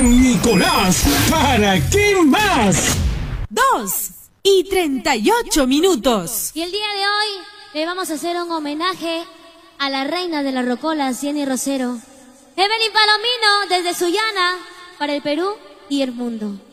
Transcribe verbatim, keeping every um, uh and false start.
San Nicolás, ¿para qué más? Dos y treinta y ocho minutos. Y el día de hoy le vamos a hacer un homenaje a la reina de la rocola, Jenny Rosero. Evelyn Palomino, desde Sullana, para el Perú y el mundo.